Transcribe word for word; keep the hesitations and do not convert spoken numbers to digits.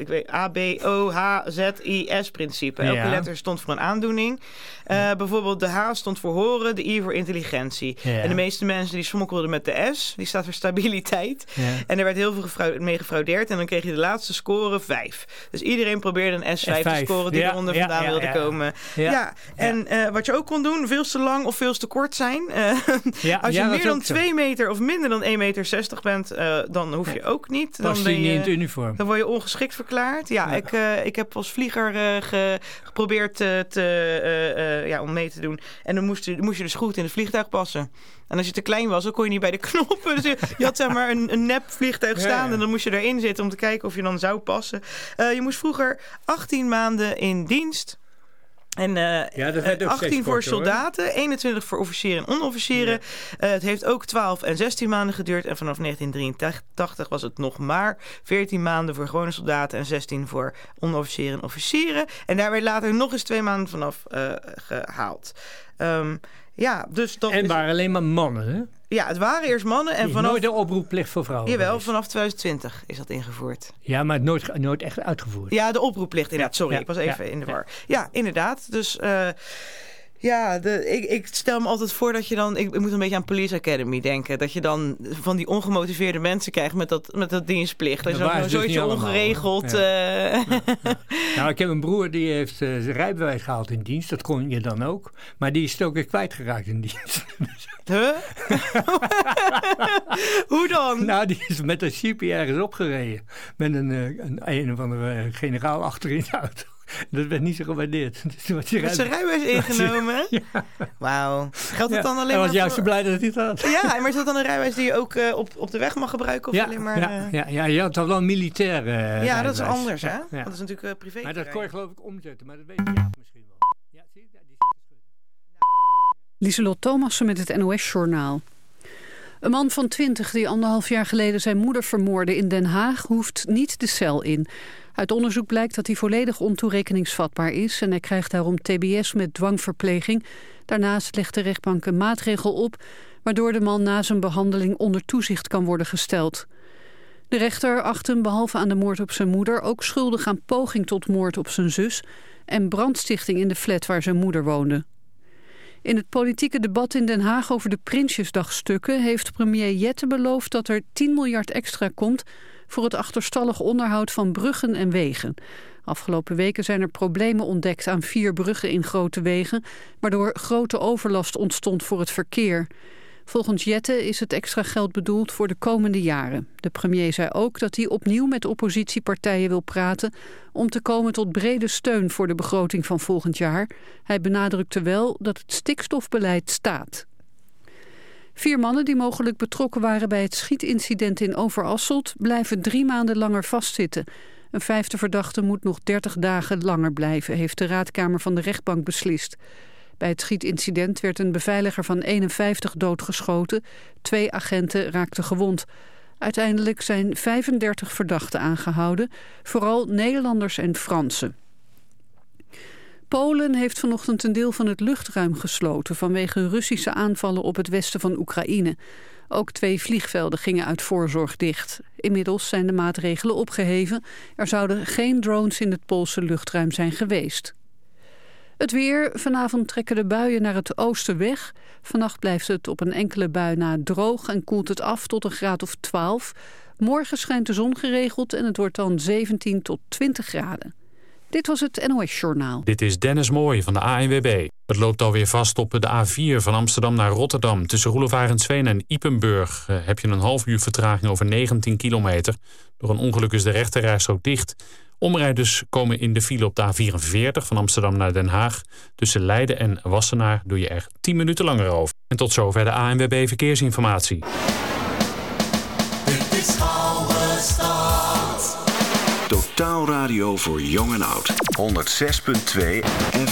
ik weet, A, B, O, H, Z, I, S-principe. Elke ja. letter stond voor een aandoening. Uh, ja. Bijvoorbeeld de H stond voor horen, de I voor intelligentie. Ja. En de meeste mensen die smokkelden met de S, die staat voor stabiliteit. Ja. En er werd heel veel gefraude, mee gefraudeerd. En dan kreeg je de laatste score vijf. Dus iedereen probeerde een S vijf te scoren die ja. eronder ja. vandaan ja. wilde ja. komen. Ja, ja. en uh, wat je ook kon doen, veel te lang of veel te kort zijn. Uh, ja. Als je ja, meer dan twee meter of minder dan één meter zestig bent, uh, dan hoef je ja. ook niet. Dan Past ben je niet in het uniform. Dan word je ongeschikt verklaard. Ja, ja. Ik, uh, ik heb als vlieger uh, ge, geprobeerd te, te, uh, uh, ja, om mee te doen. En dan moest je, moest je dus goed in het vliegtuig passen. En als je te klein was, dan kon je niet bij de knoppen. Dus je, je had zeg maar een, een nep vliegtuig staan ja, ja. en dan moest je erin zitten om te kijken of je dan zou passen. Uh, je moest vroeger achttien maanden in dienst. En uh, ja, uh, achttien voor soldaten, hoor. eenentwintig voor officieren en onofficieren. Ja. Uh, het heeft ook twaalf en zestien maanden geduurd. En vanaf negentien drieëntachtig was het nog maar veertien maanden voor gewone soldaten en zestien voor onofficieren en officieren. En daar werd later nog eens twee maanden vanaf uh, gehaald. Um, ja, dus dat en waren alleen maar mannen, hè? Ja, het waren eerst mannen. En vanaf... Nooit de oproepplicht voor vrouwen. Jawel, vanaf twintig twintig is dat ingevoerd. Ja, maar nooit, nooit echt uitgevoerd. Ja, de oproepplicht inderdaad. Sorry, ja, ik was even ja, in de war. Ja, ja inderdaad. Dus uh, ja, de, ik, ik stel me altijd voor dat je dan... Ik, ik moet een beetje aan Police Academy denken. Dat je dan van die ongemotiveerde mensen krijgt met dat, met dat dienstplicht. Dat is dan zoiets dus ongeregeld. Ja. Uh... Ja. Ja. Nou, ik heb een broer die heeft uh, zijn rijbewijs gehaald in dienst. Dat kon je dan ook. Maar die is het ook weer kwijtgeraakt in dienst. Huh? Hoe dan? Nou, die is met een jeep ergens opgereden. Met een, een, een of andere generaal achterin de auto. Dat werd niet zo gewaardeerd. Dus met zijn rijbewijs ingenomen? Ja. Wauw. Geldt het ja. dan alleen Hij was maar juist voor... zo blij dat hij het had. Ja, maar is dat dan een rijbewijs die je ook uh, op, op de weg mag gebruiken? Of ja, alleen maar, ja, uh... ja, ja, je had wel een militair uh, Ja, rijbewijs. dat is anders, hè? Ja. Dat is natuurlijk uh, privé. Maar dat kon je geloof ik omzetten. Maar dat weet je ja, misschien wel. Ja, zie je? Ja, die zit er goed. Lieselot Thomassen met het N O S-journaal. Een man van twintig die anderhalf jaar geleden zijn moeder vermoordde in Den Haag hoeft niet de cel in. Uit onderzoek blijkt dat hij volledig ontoerekeningsvatbaar is en hij krijgt daarom T B S met dwangverpleging. Daarnaast legt de rechtbank een maatregel op waardoor de man na zijn behandeling onder toezicht kan worden gesteld. De rechter acht hem behalve aan de moord op zijn moeder ook schuldig aan poging tot moord op zijn zus en brandstichting in de flat waar zijn moeder woonde. In het politieke debat in Den Haag over de Prinsjesdagstukken heeft premier Jette beloofd dat er tien miljard extra komt voor het achterstallig onderhoud van bruggen en wegen. Afgelopen weken zijn er problemen ontdekt aan vier bruggen in grote wegen, waardoor grote overlast ontstond voor het verkeer. Volgens Jette is het extra geld bedoeld voor de komende jaren. De premier zei ook dat hij opnieuw met oppositiepartijen wil praten om te komen tot brede steun voor de begroting van volgend jaar. Hij benadrukte wel dat het stikstofbeleid staat. Vier mannen die mogelijk betrokken waren bij het schietincident in Overasselt blijven drie maanden langer vastzitten. Een vijfde verdachte moet nog dertig dagen langer blijven, heeft de raadkamer van de rechtbank beslist. Bij het schietincident werd een beveiliger van eenenvijftig doodgeschoten. Twee agenten raakten gewond. Uiteindelijk zijn vijfendertig verdachten aangehouden, vooral Nederlanders en Fransen. Polen heeft vanochtend een deel van het luchtruim gesloten vanwege Russische aanvallen op het westen van Oekraïne. Ook twee vliegvelden gingen uit voorzorg dicht. Inmiddels zijn de maatregelen opgeheven. Er zouden geen drones in het Poolse luchtruim zijn geweest. Het weer. Vanavond trekken de buien naar het oosten weg. Vannacht blijft het op een enkele bui na droog en koelt het af tot een graad of twaalf. Morgen schijnt de zon geregeld en het wordt dan zeventien tot twintig graden. Dit was het N O S-journaal. Dit is Dennis Mooij van de A N W B. Het loopt alweer vast op de A vier van Amsterdam naar Rotterdam. Tussen Roelof-Arendsveen en Ypenburg uh, heb je een half uur vertraging over negentien kilometer. Door een ongeluk is de rechterrijstrook dicht. Omrijders komen in de file op de A vierenveertig van Amsterdam naar Den Haag. Tussen Leiden en Wassenaar doe je er tien minuten langer over. En tot zover de A N W B Verkeersinformatie. Dit is Oude Stad. Totaal radio voor jong en oud. honderd zes punt twee F